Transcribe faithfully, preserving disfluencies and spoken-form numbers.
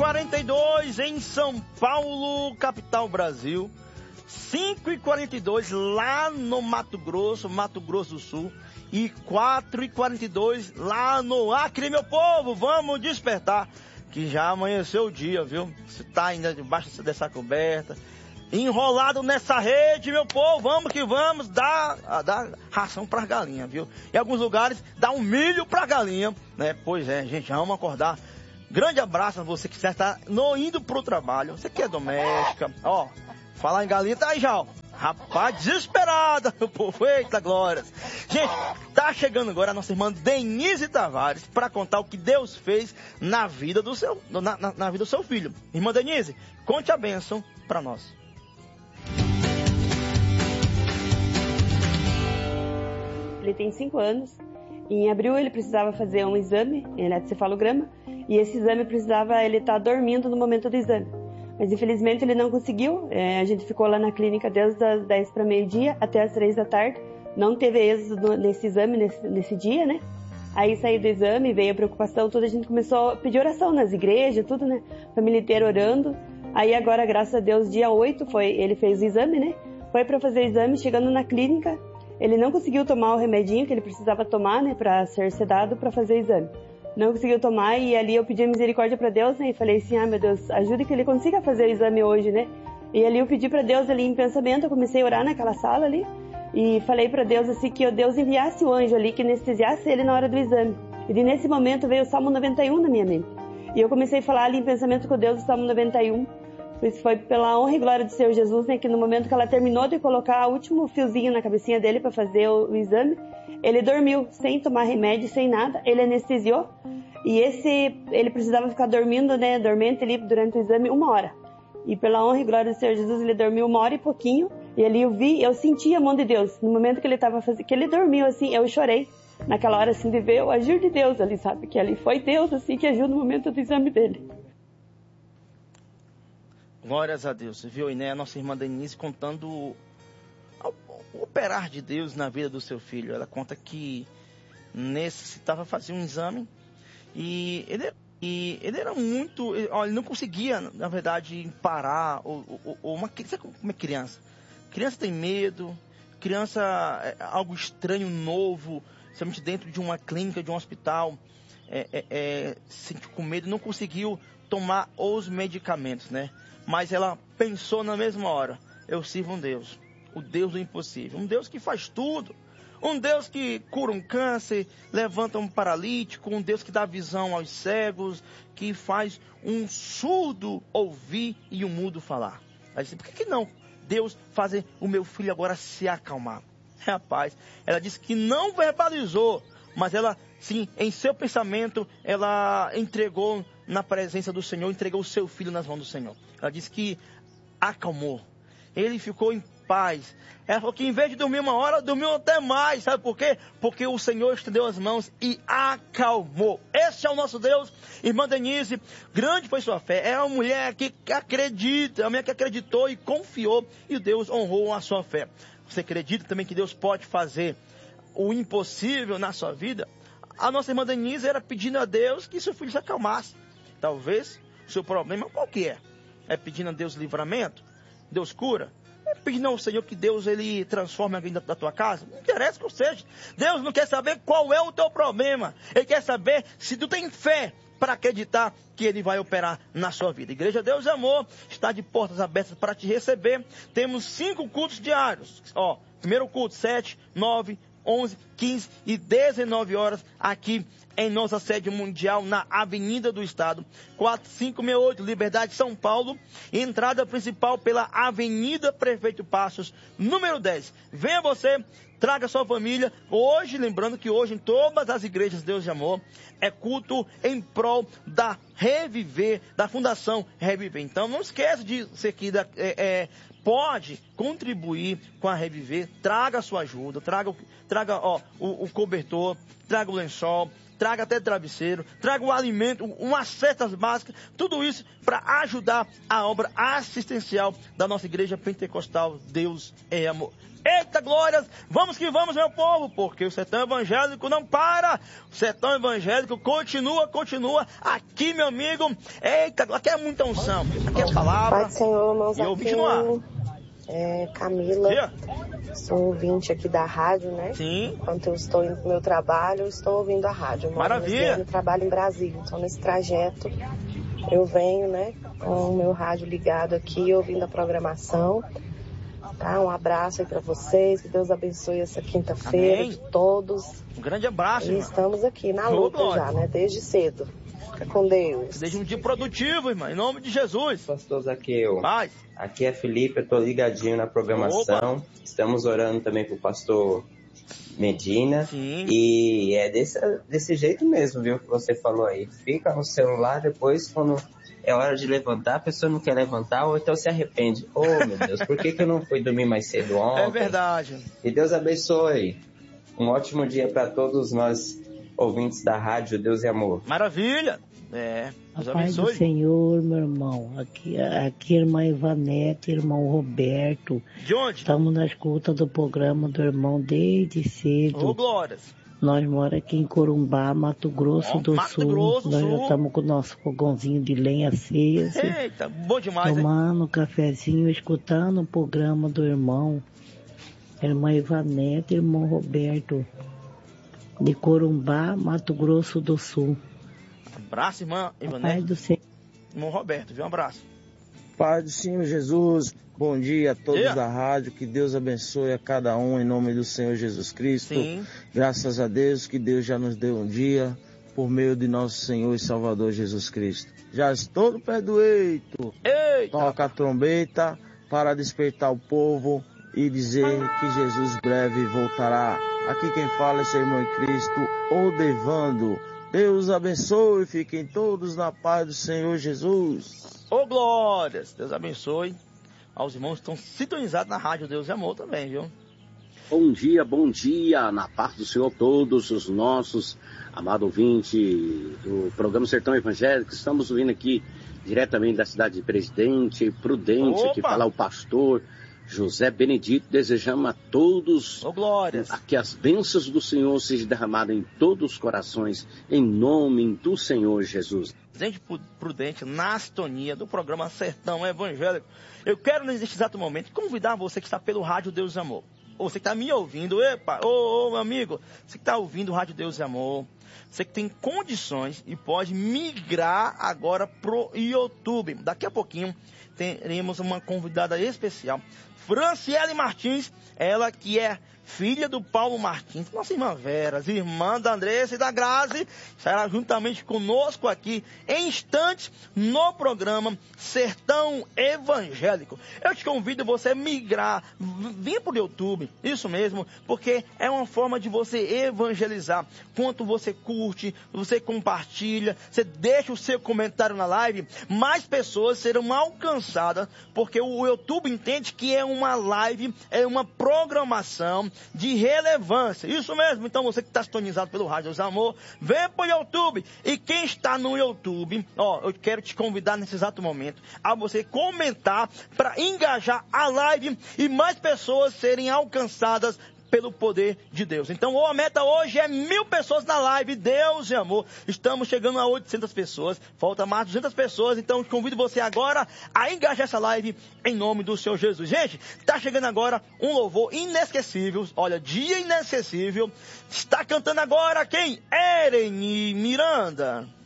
quarenta e dois em São Paulo, capital Brasil. cinco e quarenta e dois lá no Mato Grosso, Mato Grosso do Sul. E quatro e quarenta e dois lá no Acre, meu povo. Vamos despertar, que já amanheceu o dia, viu? Você tá ainda debaixo dessa coberta, enrolado nessa rede, meu povo. Vamos que vamos, dá, dá ração para galinha, viu? Em alguns lugares dá um milho para galinha, né? Pois é, gente, vamos acordar. Grande abraço a você que está no, indo pro trabalho. Você que é doméstica, ó, falar em galinha, tá aí já, ó. Rapaz, desesperada, meu povo, eita glórias. Gente, tá chegando agora a nossa irmã Denise Tavares para contar o que Deus fez na vida do seu, na, na, na vida do seu filho. Irmã Denise, conte a bênção para nós. Ele tem cinco anos. Em abril ele precisava fazer um exame, eletrocefalograma, e esse exame precisava ele estar dormindo no momento do exame. Mas infelizmente ele não conseguiu. É, a gente ficou lá na clínica desde as dez para meio-dia até as três da tarde. Não teve êxito nesse exame, nesse, nesse dia, né? Aí saiu do exame, veio a preocupação toda, a gente começou a pedir oração nas igrejas, tudo, né? A família inteira orando. Aí agora, graças a Deus, dia oito, foi, ele fez o exame, né? Foi para fazer o exame, chegando na clínica, ele não conseguiu tomar o remedinho que ele precisava tomar, né? Para ser sedado, para fazer o exame. Não conseguiu tomar, e ali eu pedi misericórdia para Deus, né? E falei assim, ah, meu Deus, ajude que ele consiga fazer o exame hoje, né? E ali eu pedi para Deus ali em pensamento, eu comecei a orar naquela sala ali, e falei para Deus assim, que Deus enviasse o anjo ali, que anestesiasse ele na hora do exame. E nesse momento veio o Salmo noventa e um na minha mente. E eu comecei a falar ali em pensamento com Deus o Salmo noventa e um. Isso foi pela honra e glória do Senhor Jesus, né? Que no momento que ela terminou de colocar o último fiozinho na cabecinha dele para fazer o, o exame, ele dormiu, sem tomar remédio, sem nada. Ele anestesiou. E esse, ele precisava ficar dormindo, né? Dormente ali durante o exame uma hora. E pela honra e glória do Senhor Jesus, ele dormiu uma hora e pouquinho. E ali eu vi, eu senti a mão de Deus. No momento que ele estava fazendo, que ele dormiu, assim, eu chorei. Naquela hora, assim, de ver o agir de Deus ali, sabe? Que ali foi Deus, assim, que agiu no momento do exame dele. Glórias a Deus, viu, e né, a nossa irmã Denise contando o, o operar de Deus na vida do seu filho. Ela conta que necessitava fazer um exame e ele, e ele era muito, ele, ó, ele não conseguia, na verdade, parar, ou, ou, ou uma, sabe como é criança? Criança tem medo, criança é algo estranho, novo, somente dentro de uma clínica, de um hospital, é, é, é, se sentiu com medo, não conseguiu tomar os medicamentos, né? Mas ela pensou na mesma hora, eu sirvo um Deus, o Deus do impossível, um Deus que faz tudo, um Deus que cura um câncer, levanta um paralítico, um Deus que dá visão aos cegos, que faz um surdo ouvir e um mudo falar. Ela disse, por que, que não Deus fazer o meu filho agora se acalmar? Rapaz, ela disse que não verbalizou, mas ela, sim, em seu pensamento, ela entregou na presença do Senhor, entregou o seu filho nas mãos do Senhor. Ela disse que acalmou. Ele ficou em paz. Ela falou que em vez de dormir uma hora, dormiu até mais. Sabe por quê? Porque o Senhor estendeu as mãos e acalmou. Esse é o nosso Deus. Irmã Denise, grande foi sua fé. É uma mulher que acredita, é uma mulher que acreditou e confiou, e Deus honrou a sua fé. Você acredita também que Deus pode fazer o impossível na sua vida? A nossa irmã Denise era pedindo a Deus que seu filho se acalmasse. Talvez o seu problema qual que é? É pedindo a Deus livramento? Deus cura? É pedindo ao Senhor que Deus ele transforme alguém da, da tua casa? Não interessa que seja. Deus não quer saber qual é o teu problema. Ele quer saber se tu tem fé para acreditar que Ele vai operar na sua vida. Igreja Deus e Amor está de portas abertas para te receber. Temos cinco cultos diários. Ó, primeiro culto, sete, nove, onze, quinze e dezenove horas aqui em nossa sede mundial na Avenida do Estado, quatro cinco seis oito, Liberdade, São Paulo. Entrada principal pela Avenida Prefeito Passos, número dez. Venha você, traga sua família. Hoje, lembrando que hoje em todas as igrejas Deus de Amor é culto em prol da Reviver, da Fundação Reviver. Então não esqueça de ser aqui da, é, é, pode contribuir com a Reviver. Traga a sua ajuda, traga, traga ó, o, o cobertor, traga o lençol, traga até travesseiro, traga um alimento, umas cestas básicas, tudo isso para ajudar a obra assistencial da nossa igreja pentecostal. Deus é amor. Eita glórias, vamos que vamos, meu povo, porque o sertão evangélico não para, o sertão evangélico continua, continua, aqui, meu amigo. Eita, aqui é muita unção, aqui é a palavra. Pai do Senhor, irmãos, e eu aqui continuar. É Camila, Tia. Sou ouvinte aqui da rádio, né? Sim. Enquanto eu estou indo pro meu trabalho, eu estou ouvindo a rádio. Eu Maravilha. Eu trabalho em Brasília, então nesse trajeto eu venho, né, com o meu rádio ligado aqui, ouvindo a programação. Tá? Um abraço aí para vocês, que Deus abençoe essa quinta-feira de todos. Um grande abraço, E irmão. estamos aqui na Show, luta glória. já, né? Desde cedo. Fica com Deus. Desde um dia produtivo, irmão, em nome de Jesus. Pastor Zaqueu, Paz. Aqui é Felipe, eu tô ligadinho na programação. Opa. Estamos orando também pro pastor Medina. Sim. E é desse, desse jeito mesmo, viu, que você falou aí. Fica no celular, depois quando é hora de levantar, a pessoa não quer levantar, ou então se arrepende. Oh, meu Deus, por que, que eu não fui dormir mais cedo ontem? É verdade. E Deus abençoe. Um ótimo dia para todos nós, ouvintes da rádio Deus e Amor. Maravilha. É, Deus a paz abençoe. do Senhor, meu irmão. Aqui, aqui irmã Ivanete, irmão Roberto. De onde? Estamos na escuta do programa do irmão desde cedo. Ô, glórias. Nós moramos aqui em Corumbá, Mato Grosso oh, do Mato Sul. Grosso, Nós Sul. já estamos com o nosso fogãozinho de lenha aceso. Eita, bom demais, tomando um cafezinho, escutando o programa do irmão. Irmã Ivanete, irmão Roberto. De Corumbá, Mato Grosso do Sul. Abraço, irmã Ivanete. Pai do Senhor. Irmão Roberto, viu? Um abraço. Pai do Senhor Jesus, bom dia a todos dia. da rádio, que Deus abençoe a cada um em nome do Senhor Jesus Cristo. Sim. Graças a Deus que Deus já nos deu um dia por meio de nosso Senhor e Salvador Jesus Cristo. Já estou no pé do eito. Eita. Toca a trombeta para despertar o povo e dizer que Jesus breve voltará. Aqui quem fala é seu irmão em Cristo, Odevando. Deus abençoe, fiquem todos na paz do Senhor Jesus. Ô, glórias, Deus abençoe aos irmãos que estão sintonizados na rádio Deus e Amor também, viu? Bom dia, bom dia, na paz do Senhor todos os nossos amados ouvintes do programa Sertão Evangélico. Estamos ouvindo aqui diretamente da cidade de Presidente Prudente, Opa. que fala o pastor José Benedito. Desejamos a todos oh, glórias. que as bênçãos do Senhor sejam derramadas em todos os corações, em nome do Senhor Jesus. Gente Prudente, na sintonia do programa Sertão Evangélico. Eu quero, nesse exato momento, convidar você que está pelo Rádio Deus e Amor. Ou você que está me ouvindo, epa, ô, ô, meu amigo, você que está ouvindo o Rádio Deus e Amor, você que tem condições e pode migrar agora pro YouTube. Daqui a pouquinho teremos uma convidada especial, Franciele Martins, ela que é filha do Paulo Martins, nossa irmã Vera, irmã da Andressa e da Grazi, estará juntamente conosco aqui em instantes no programa Sertão Evangélico. Eu te convido você a migrar, vir para o YouTube, isso mesmo, porque é uma forma de você evangelizar. Quanto você curte, você compartilha, você deixa o seu comentário na live, mais pessoas serão alcançadas, porque o YouTube entende que é uma live, é uma programação de relevância. Isso mesmo. Então você que está sintonizado pelo Rádio Deus Amor, vem para o YouTube. E quem está no YouTube, ó, eu quero te convidar nesse exato momento a você comentar para engajar a live e mais pessoas serem alcançadas pelo poder de Deus. Então, a meta hoje é mil pessoas na live, Deus e Amor. Estamos chegando a oitocentas pessoas, falta mais duzentas pessoas, então convido você agora a engajar essa live em nome do Senhor Jesus. Gente, está chegando agora um louvor inesquecível, olha, dia inesquecível. Está cantando agora quem? Ereni Miranda.